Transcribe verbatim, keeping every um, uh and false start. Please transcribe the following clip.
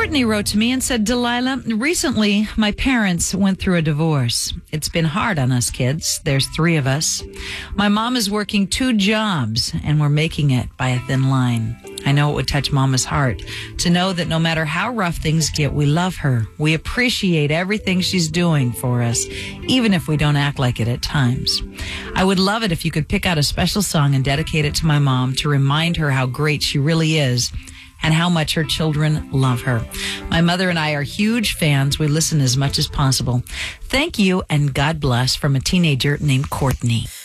Courtney wrote to me and said, Delilah, recently my parents went through a divorce. It's been hard on us kids. There's three of us. My mom is working two jobs and we're making it by a thin line. I know it would touch Mama's heart to know that no matter how rough things get, we love her. We appreciate everything she's doing for us, even if we don't act like it at times. I would love it if you could pick out a special song and dedicate it to my mom to remind her how great she really is and how much her children love her. My mother and I are huge fans. We listen as much as possible. Thank you and God bless from a teenager named Courtney.